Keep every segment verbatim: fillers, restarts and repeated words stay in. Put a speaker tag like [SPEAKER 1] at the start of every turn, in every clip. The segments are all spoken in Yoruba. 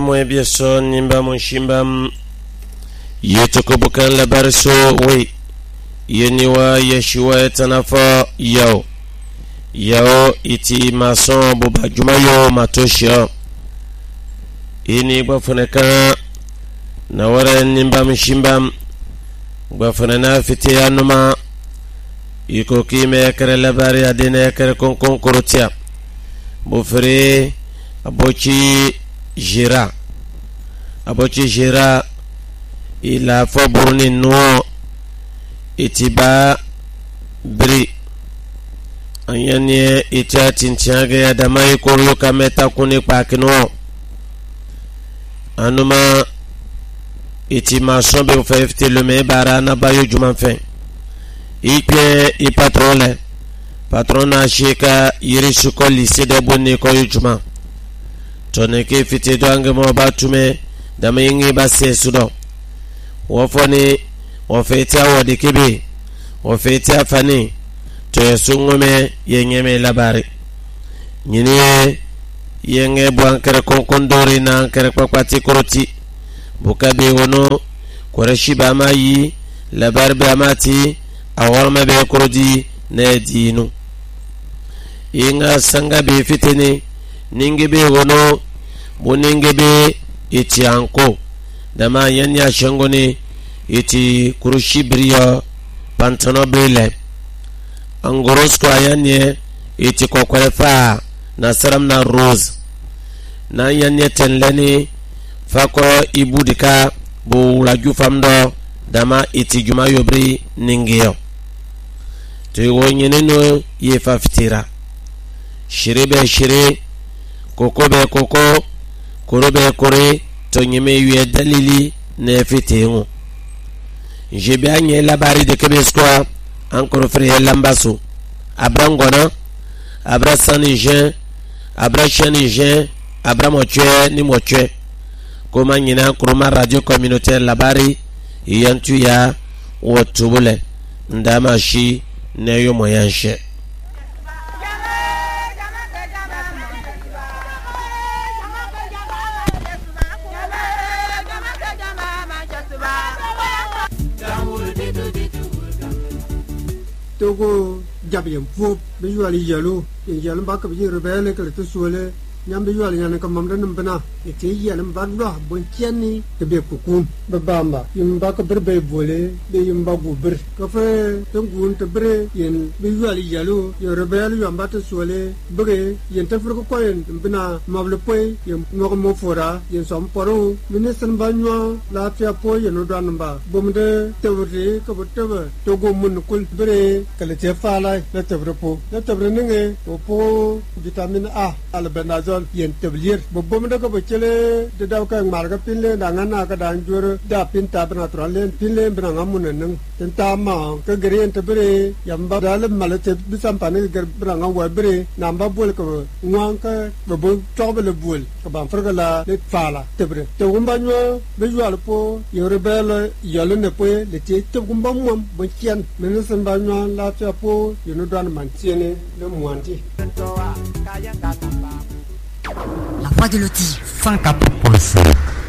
[SPEAKER 1] Mwe bieso nimba mshimba yetukubukan labarso we yeniwa yeshiwa tanafa yao yao iti mason buba jumayo matosha ini bafuneka na wara nimba mshimba bafunana fiti anuma yiko kime kare labari adine kare konkon kurutia bufere abochi jira abochi jira ila foburni no itiba bri anyanye ita tintiage ya damai koro kameta kuni pakino anuma itima sombe ufefte lume bara na bayo jumanfen ikpe i patrole patrona shika yiri suko lise de boni ko yujuma toneke fite do angemo batume dama yingi basse sudo wofoni wofetia wodi kibi wofetia fani to yesungume yengeme labari nyini yenge bwankere konkondori na kere kwakwati koroti bukabe wono koreshi bama yi labari bamati awarma be korodi na dinu inga sanga be fitene ninge be wono boninge be iti anko dama yanya shangoni iti kurushi brio pantano bele angorosko ayanye iti kokwefa na saram na rose na yanye tenleni fako ibudika bu laju famdo dama iti juma yobri ningiyo to wonyene no ye faftira shiribe shiri kokobe koko korobe kore to nyeme yue dalili ne fitingu jebe anye labari de kebesko encore frère lambaso abrangona abra sanije abra chanije abra mochwe ni mochwe koma nyina kuruma radio communautaire labari yantu ya wotubule ndama shi ne yo moyanshe
[SPEAKER 2] Togo jabiyam fo be yuali yalo yalo ba ka bi rebele ka to sole nyam be yuali yana ka mamda nambana e te yana ba lo bon tiani te be kukum be bamba yim ba ka berbe bole be yim ba gubir ka fe tongun te bre yen be yuali yalo yo rebele yo amba to sole bre yen te fur ko koyen bina mable poy yim no mo fora yen som poro ministre banyo la tia poy yen do namba bomde te wuri ka botte togo mun kul bre kala te fala la te brepo la te brenenge opo vitamine A albenazol yen tablir bobom da ko bechele de daw ka marga pinle dangana ka danjur da pinta natural len pinle branga munen tenta ma ka green tebre yamba dal malate bisam pane gar branga wa bre namba bol ko ngwanka bobo tobele bol ka ban frgala le fala tebre te gumba nyo be yual po yorebele yalo ne po le te te gumba mom bo kien menesen ba nyo la tia po yeno dan man tiene le mwanti.
[SPEAKER 3] La voix de Loti.
[SPEAKER 4] cent quatre point cinq.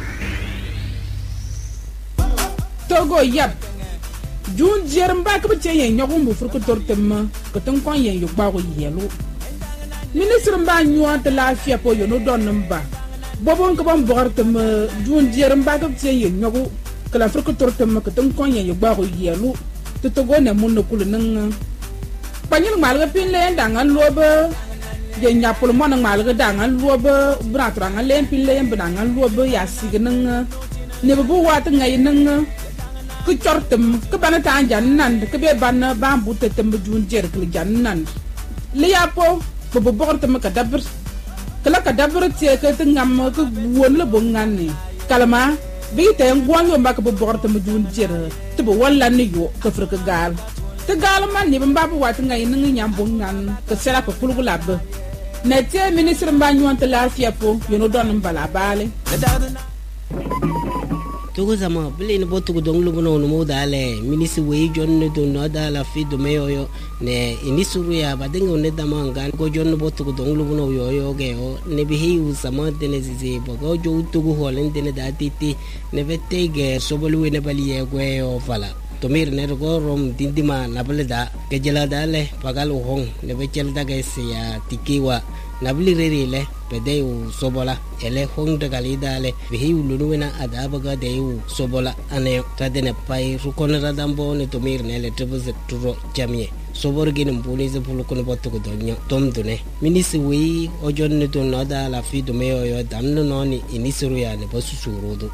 [SPEAKER 5] Togo yap. Jun jermba ko tie yen nyogum bu furko tortem ko ton kon yen yu ba ko yelo. Ministre mba nyuant la fia po yo no don mba. Bobon ko bam bortem jun jermba ko tie yen nyogu ko la furko tortem ko ton kon yen yu ba ko yelo. To togo ne mun no kul nang. Panyin malga pinle dangan lobe de nyapul mo nang malga dangan lobe bratranga len pinle dangan lobe ya signang ne bu wat ngay nang ku cortem ke banata jannan ke be ban bambu tetem jun jer ke jannan le yapo bo bortem ka dabr kala ka dabr tie ke ngam ke won le bo ngani kalama bi te ngwanyo mbak bo bortem jun jer te bo wala ni yo ke frka gal te gal man ni mbabu wat ngay nang nyambo ngan ke sera ko kulgulab na te ministre mbanyo ante la fiapo yo no don mbala bale
[SPEAKER 3] To
[SPEAKER 4] togo zama bile ni botu dong lu bono no dale minisi we jonne do no dala fi do meyo yo ne inisuru ya badengo ne dama ngan ko jonne botu dong lu bono yo yo ge o ne bi hiu sama de ne zizi bogo jo tugu holen de ne datiti ne vette ge sobolu ne bali ye gwe o fala tomir ne go rom dindima nableda ke jela dale pagal hong ne bechel daga sia tikiwa nabli rere le pede u sobola ele hong daga lidale bihi ulunuena adabaga de u sobola ane tadene pai rukon radambo ne tomir ne le tebze turo jamie sobor gin mbuni ze pulu kono botto ko donyo tom dune minisi wi ojon ne don nada la fi do meyo yo damno noni inisuru ya ne basu surudo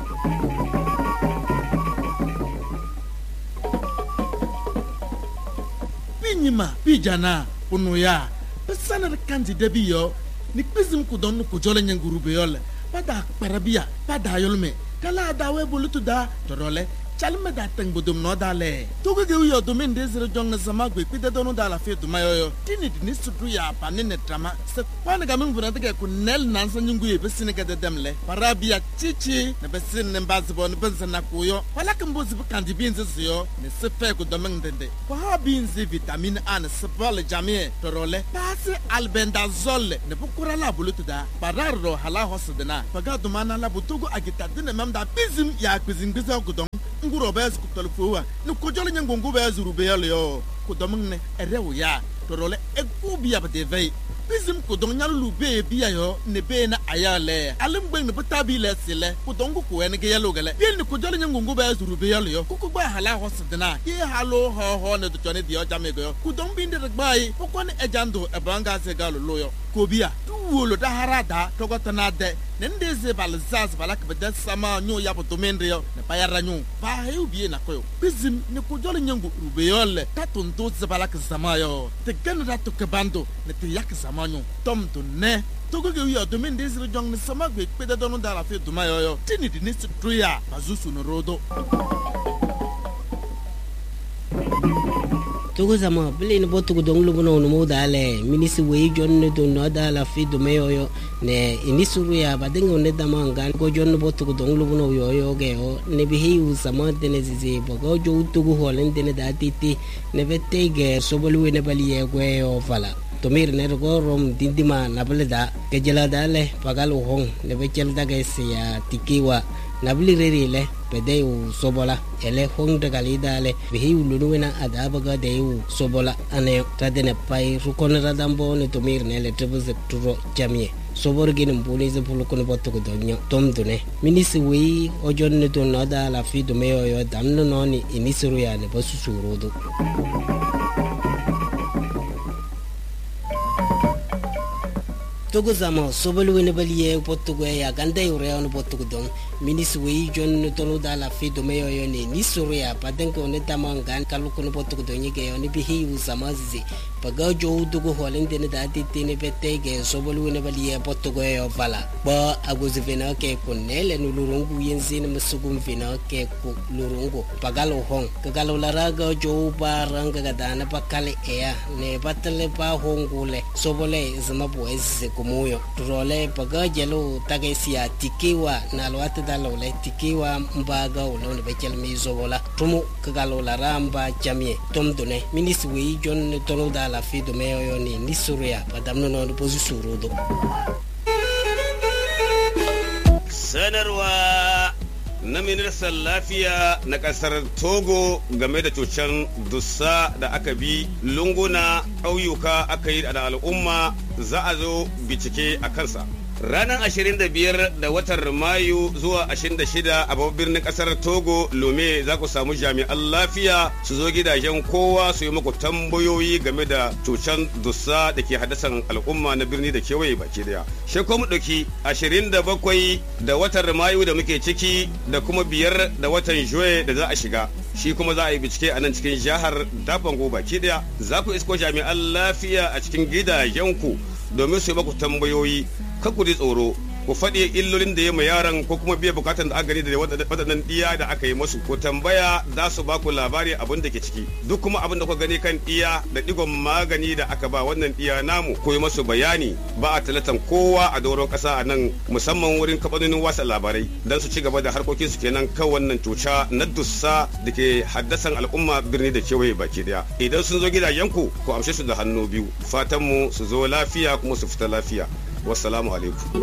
[SPEAKER 6] pinyima pijana unuya pesana kanji debiyo ni pizim ku don ku jole nyangurube yole pada parabia pada yolme kala dawe bulutu da torole chalme da tang budum no dale togo ge yo domin de zero jong sama gbe pide donu dala fe duma yo tini ni sudu ya panine trama se kwana ga min buna de ku nel nan san nyungu ye besine ga de demle parabia chichi na besin ne bazbo ne bensa na ku yo wala kan bozi bu kandi bin yo ne se fe ku domin de de ko ha bin zi vitamin A ne se bol jamie torole passe albendazole ne bu kurala bulutu da pararo hala hosdena faga dumana la butugo agita dine memda bizim ya bizim bizo ku nguro bez ku telefo ni ko jole nyangongo bez rube yo ko dominne erewo ya torole egubia ba de vei bizim ko don nyalu be bia yo ne be na ayale alim gbe ne batabi le sile ko don ko en ge yalo gele bil ni ko jole nyangongo bez rube yo ko ko ba hala hosdena ye halo ho ho ne to tone dio jame go ko don binde gbai ko ko ne ejando e banga se galo loyo ko bia wolo da harada to go tanade nende ze balzaz balak bedas sama nyo ya potomendre yo ne payara nyo ba he ubie na koyo bizim ne ko jole nyango rubeyole tatun to ze balak sama yo te ganu da to kebando ne te yak sama nyo tom to ne to go yo do men des jong ne sama gbe pede donu dala fe duma yo yo tini di ne struya bazusu no rodo
[SPEAKER 4] togo zama bile ni botu dong lu bono no dale minisi we jonne do no dala fi do meyo yo ne inisuru ya badengo ne dama ngan ko jonne botu dong lu bono yo yo ge o ne bi hiu sama de ne zizi bogo jo tugu holen de ne datiti ne vette ge sobolu ne bali ye gwe o fala tomir ne go rom dindima nableda ke jela dale pagal hong ne bechel daga sia tikiwa nabli rere le pede u sobola ele hong daga lidale bihi ulunuena adabaga de u sobola ane tadene pai rukon radambo ne tomir ne le tebze turo jamie sobor gin mbuni ze pulu kono botto ko donyo tom dune minisi wi ojon ne don nada la fi do meyo yo damno noni inisuru ya ne basu surudo togo zama sobolu ne baliye pottugo ya ganda yure on pottugo don minis wi jon tonu dala fi do meyo yo ne ni soria padenko ne tamangan kalu kono pottugo don yege on bi hi usamazi paga jo dugo holen de ne dati tine petege sobolu ne baliye pottugo yo fala ba aguzi vena ke kunele no lurungu yenzi ne musugum vena ke ku lurungu pagalo hong kagalo laraga jo baranga gadana pakale ya ne batale pa hongule sobole zama boez kumuyo turole paga jelo tagesia tikiwa na lwata dalole tikiwa mbaga ulo ne bechel mizo wala tumu kagalo la ramba jamie tomdone minis wi jon tonu dala fi do meyo yo ni nisuria padamno no pozu surudo
[SPEAKER 7] sanarwa na ministan lafiya na kasar Togo game da cutar dussa da aka bi lunguna ƙauyuka aka yi da al'umma za a zo bincike a kansa. Ranar ashirin da biyar da watan Mayu zuwa ashirin da shida a babban birnin kasar Togo Lome za ku samu jami'an lafiya su zo gidajen kowa su yi muku tambayoyi game da cutar dussa da ke haddasan al'umma na birni da kewaye baki daya. Shi kuma ɗauki ashirin da bakwai da watan Mayu da muke ciki da kuma biyar da watan Juye da za a shiga. Shi kuma za a yi bincike a nan cikin jihar Dafango baki daya. Za ku isko jami'an lafiya a cikin gidajenku domin su yi muku tambayoyi. Ka ku ji tsoro ku faɗi illolin da ya ma yaran ko kuma biya bukatan da aka gani da waɗannan ɗiya da aka yi masu ku tambaya za su ba ku labari abin da ke ciki duk kuma abin da ku gani kan ɗiya da ɗigon magani da aka ba wannan ɗiya namu ku yi masu bayani ba a talatan kowa a doron ƙasa a nan musamman wurin kaɓanonin wasa labarai don su ci gaba da harkokin su kenan kan wannan cuta na dussa da ke haddasan al'umma birni da kewaye baki daya idan sun zo gidajenku ku amshe su da hannu biyu fatan mu su zo lafiya kuma su fita lafiya wassalamu alaikum.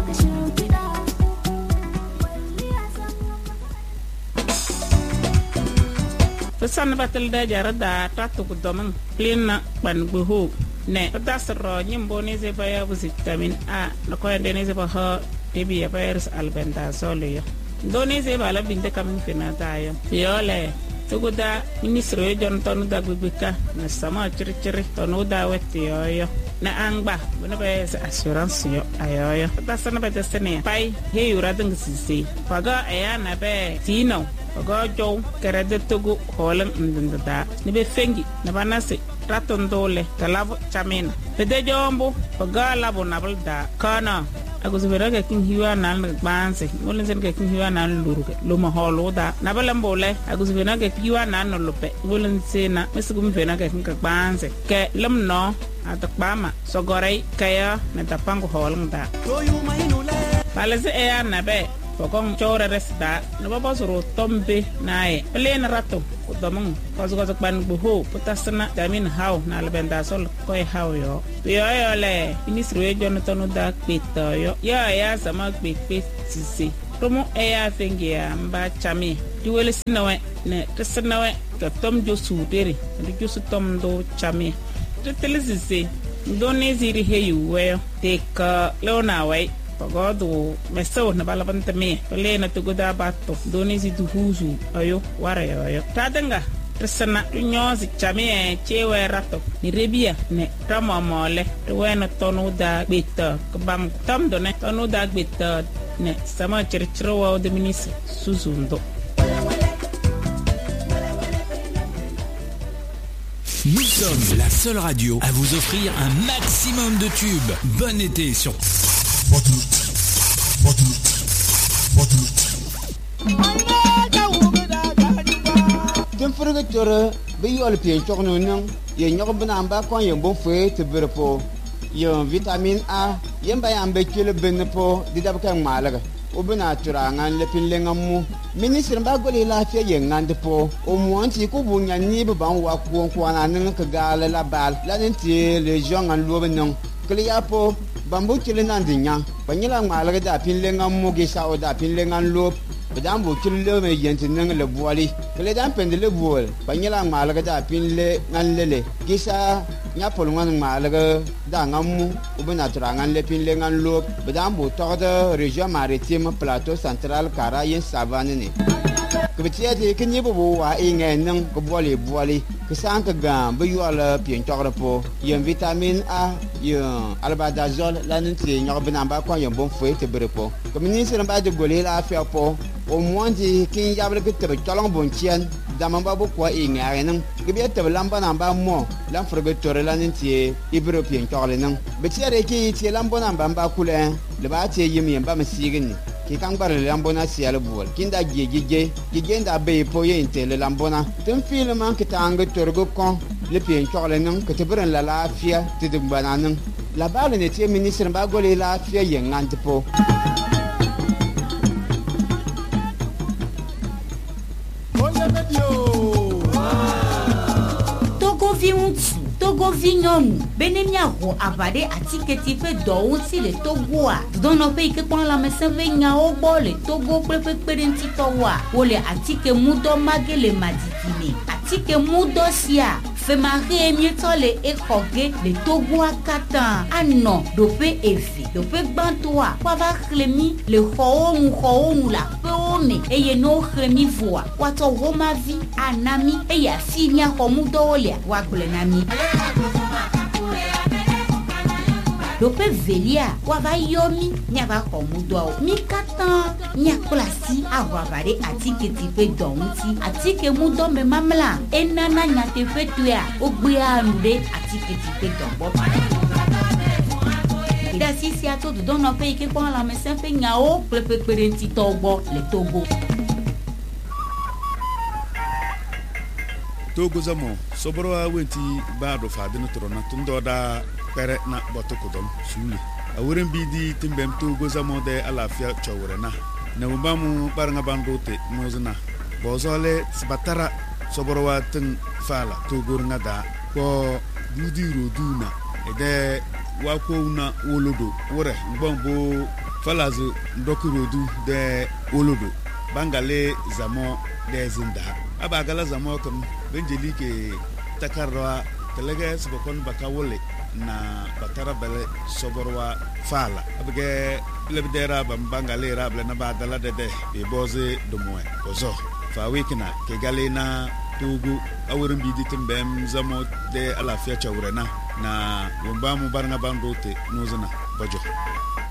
[SPEAKER 5] Pesan batal da jarada tatu kudoman plina ban buhu ne dasro nyimbo ne ze baya vitamin A na ko ne ze ba ha debi ya virus albendazole yo doni ze bala binde kamin finata yo yole tuguda ministro jon tonu da gbeka na sama chirchiri tonu da wetti yo yo na angba buna be assurance yo ayo yo dasana be desene pai he yura ding sisi paga aya na be tino paga jow kere de tugu holan ndunda ni be fengi na banase raton dole talavo chamina pede jombo paga labo nabalda kana agus vera ga kin hiwa nan banse molen sen ga kin hiwa nan luruke luma holoda na balambole agus vera ga hiwa nan no lope molen sena mesugum vera ga kin ka banse ke lamno atakbama sogorei kaya na tapango holnda balase e na be pokong chora resda no baba suru tombe nae plen rato domong kazu kazu ban buho putasna jamin haw na albenda sol koy haw yo yo yo le ministro e jonathan da pito yo ya ya sama pipit sisi tomo e ya fengia mba chami diwele sinawe ne tsnawe to tom jo sudere ndi jo tom do chami to telesisi doni ziri heyu we tek leona we pagodo meso na balabanta me lena to goda batto doni zi duhuzu ayo ware ayo tadanga tsana nyozi chame chewe rato ni rebia ne tamo mole to wena tonu da bita bam tam do ne tonu da bita ne sama chirchro de ministre suzundo.
[SPEAKER 8] Nous sommes la seule radio à vous offrir un maximum de tubes. Bon été sur
[SPEAKER 9] Temperature bi yol pien chokno nang ye nyok bana amba kon ye bon fwe te berpo ye vitamine A ye mba yambe kele benpo didab kan malaga obina turangan le pinlenga mu ministre ba gole la fie ye ngande po o monti ko bunya ni ba wa ko ko na nan ka gala la bal la nti le jongan lo benong kliya po bambu kile nan dinya banyila malaga da pinlenga mu ge sa o da pinlenga lo badam bu kile me yenti nan le boali kle dan pende le boal banyila malaga da pinle ngan lele gisa nya polngan malaga da ngamu ubina turangan le pinle ngan lo badam bu torde région maritime plateau central kara yen savane ne kbetia de kenye bo wa inge nan ko boali boali kesan ka gam bu yola pien torde po yen vitamine A yen albendazole la nti nya bina ba ko yen bon fouet te berepo ko ministre ba de golé la affaire po au moins di kin yable ke te tolong bon tien damamba bo ko inge arenan gebia te lamba namba mo lam frege tore la nti ibro pien torde nan betia de ki ti lamba namba ba kule le ba ti yimi ba masigini ki kan bar le lambona si ala bol kinda gege gege nda be po ye inte le lambona tum film man ki tanga torgo kon le pien torde nan ke te bren la la fia te de bananan la balle ne ti ministre ba gole la fia ye ngante po.
[SPEAKER 3] Togo viuntu, Togo vignon, benemia ro avade atiketi pe douti le Togoa. Dans nos pays que quand la messe venya au bol le Togo pepe perenti towa. Ole atike mudo mage le madikini. Atike mudo sia. Fait marrer mieux les écogués les Togoa katan. Ah non, dopé efi, dopé bantoa. Quoi va clémi le hoon hoon la peone et ye no clémi voix. Quoi to roma vie anami et ya finia homudolia. Wa nami. Dopé velia. Quoi va yomi nya va homudo. Mi katan nya klasi avavare atike tipe donti. Atike mudo me mamla. Enana nya te fetua. Ogbe ande atike tipe dombo. ida sisi ato do no pe ke kwa la mesen pe nyao prepare nti Togo le Togo
[SPEAKER 10] Togo zamo soboro wenti bado fadina trona tundo da pere na botokudon suli awuren bidi timbem Togo zamo de alafia chawrena na umbamu baranga bandote mozna bozole sbatara soboro wa tin fala Togo ngada ko dudi roduna ede wako una wolodo wore mbombo falazu ndokurodu de wolodo bangale zamo de zinda abagala zamo kam benjeli ke takarwa telege subakon bakawole na batara bele soborwa fala abge lebdera bambangale rable na badala de de e boze do moe ozo fa wikina ke galena Togo awurin bidi timbem zamo de alafia chawrena na wumba mu baranga bandote nozana bajo